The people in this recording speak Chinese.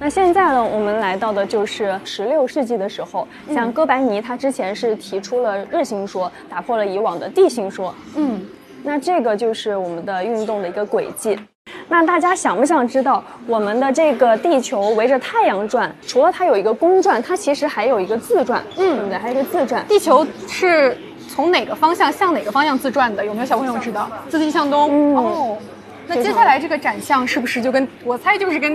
那现在呢，我们来到的就是16世纪的时候，像哥白尼他之前是提出了日心说，打破了以往的地心说。那这个就是我们的运动的一个轨迹。那大家想不想知道我们的这个地球围着太阳转，除了它有一个公转，它其实还有一个自转，对不对？还有一个自转。 地球是从哪个方向向哪个方向自转的？有没有小朋友知道？自西向东。那接下来这个展项是不是就跟我猜就是跟